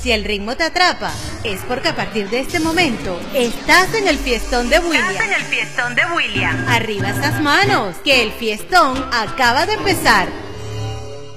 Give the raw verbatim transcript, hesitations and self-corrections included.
Si el ritmo te atrapa, es porque a partir de este momento estás en el fiestón de William. Estás en el fiestón de William. Arriba esas manos, que el fiestón acaba de empezar.